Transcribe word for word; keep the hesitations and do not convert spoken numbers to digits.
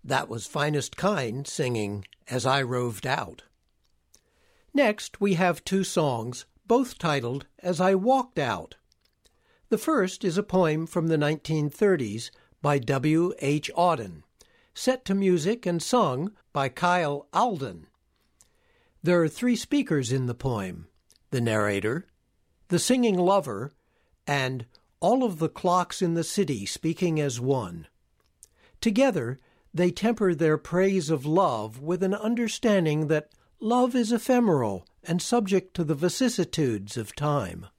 That was Finest Kind singing As I Roved Out. Next, we have two songs, both titled As I Walked Out. The first is a poem from the nineteen thirties by W H Auden, set to music and sung by Kyle Alden. There are three speakers in the poem: the narrator, the singing lover, and all of the clocks in the city speaking as one. Together, they temper their praise of love with an understanding that love is ephemeral and subject to the vicissitudes of time.